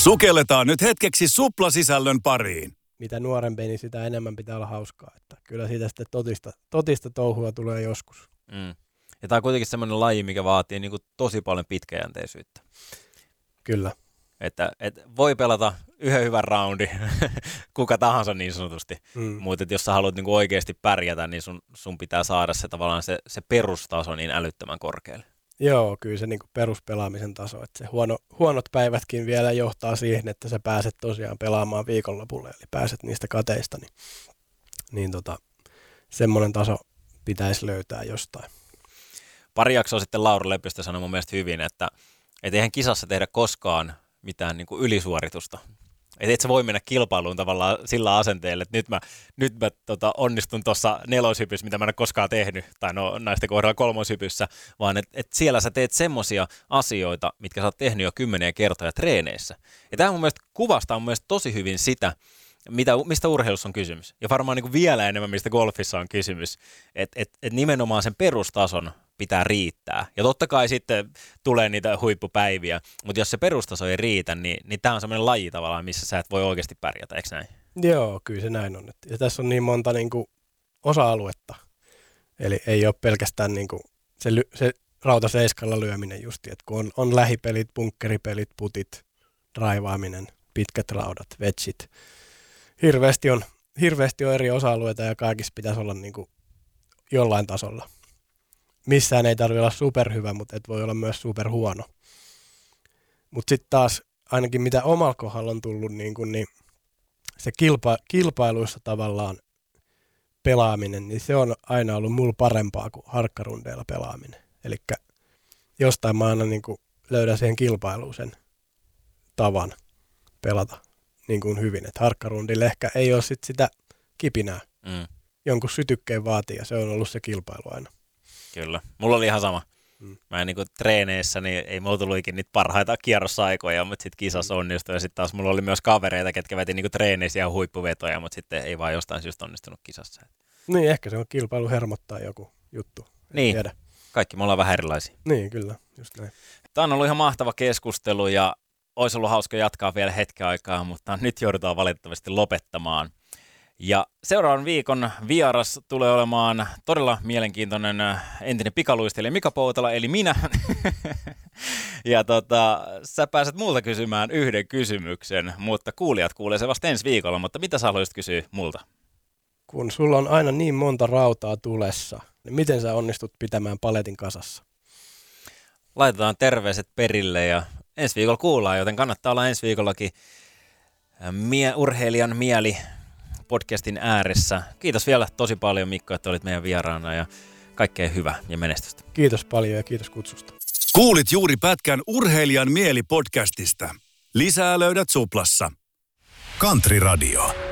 Sukelletaan nyt hetkeksi Supla-sisällön pariin. Mitä nuorempi, niin sitä enemmän pitää olla hauskaa. Että kyllä siitä sitten totista touhua tulee joskus. Ja tämä on kuitenkin semmoinen laji, mikä vaatii niin kuin tosi paljon pitkäjänteisyyttä. Kyllä. Että voi pelata yhden hyvän raundi, kuka tahansa niin sanotusti, mutta jos sä haluat niin kuin oikeasti pärjätä, niin sun pitää saada se tavallaan se perustaso niin älyttömän korkealle. Joo, kyllä se niin kuin peruspelaamisen taso, että se huonot päivätkin vielä johtaa siihen, että sä pääset tosiaan pelaamaan viikonlopulle, eli pääset niistä kateista, niin semmoinen taso pitäisi löytää jostain. Pari jaksoa sitten Laura Lepistö sanoi mun mielestä hyvin, että eihän kisassa tehdä koskaan mitään niin kuin ylisuoritusta. Et sä voi mennä kilpailuun tavallaan sillä asenteella, että nyt mä onnistun tuossa neloshypyssä, mitä mä en ole koskaan tehnyt, tai naisten kohdalla kolmoshypyssä, vaan että siellä sä teet semmosia asioita, mitkä sä oot tehnyt jo 10 kertoja treeneissä. Ja tämä mun mielestä kuvastaa mun mielestä tosi hyvin sitä, mistä urheilussa on kysymys. Ja varmaan niin kuin vielä enemmän, mistä golfissa on kysymys. Että nimenomaan sen perustason pitää riittää. Ja totta kai sitten tulee niitä huippupäiviä, mutta jos se perustaso ei riitä, niin tämä on semmoinen laji tavallaan, missä sä et voi oikeasti pärjätä, eikö näin? Joo, kyllä se näin on. Ja tässä on niin monta niin kuin osa-aluetta. Eli ei ole pelkästään niin kuin se rautaseiskalla lyöminen justi, että kun on lähipelit, bunkkeripelit, putit, draivaaminen, pitkät raudat, vetsit. Hirveästi on eri osa-alueita ja kaikissa pitäisi olla niin kuin jollain tasolla. Missään ei tarvitse olla superhyvä, mutta et voi olla myös superhuono. Mutta sitten taas ainakin mitä omalla kohdalla on tullut, niin se kilpailuissa tavallaan pelaaminen, niin se on aina ollut mulla parempaa kuin harkkarundeilla pelaaminen. Eli jostain mä aina niin kuin löydän siihen kilpailuun sen tavan pelata niin kuin hyvin. Että harkkarundilla ehkä ei ole sit sitä kipinää. Jonkun sytykkeen vaatii ja se on ollut se kilpailu aina. Kyllä. Mulla oli ihan sama. Mä en treeneissä, niin ei mulla tullut ikinä niitä parhaita kierrosaikoja, mutta sitten kisassa onnistui. Ja sitten taas mulla oli myös kavereita, ketkä veti treeneissä ihan huippuvetoja, mutta sitten ei vaan jostain syystä onnistunut kisassa. Niin, ehkä se on kilpailu hermottaa joku juttu. Niin, tiedä. Kaikki me ollaan vähän erilaisia. Niin, kyllä, just näin. Tämä on ollut ihan mahtava keskustelu ja olisi ollut hauska jatkaa vielä hetken aikaa, mutta nyt joudutaan valitettavasti lopettamaan. Ja seuraavan viikon vieras tulee olemaan todella mielenkiintoinen entinen pikaluistelija Mika Poutala, eli minä. Ja sä pääset multa kysymään yhden kysymyksen, mutta kuulijat kuulee se vasta ensi viikolla. Mutta mitä sä haluaisit kysyä multa? Kun sulla on aina niin monta rautaa tulessa, niin miten sä onnistut pitämään paletin kasassa? Laitetaan terveiset perille ja ensi viikolla kuullaan, joten kannattaa olla ensi viikollakin urheilijan mieli podcastin ääressä. Kiitos vielä tosi paljon Mikko, että olit meidän vieraana ja kaikkea hyvää ja menestystä. Kiitos paljon ja kiitos kutsusta. Kuulit juuri pätkän Urheilijan mieli podcastista. Lisää löydät Suplassa. Country Radio.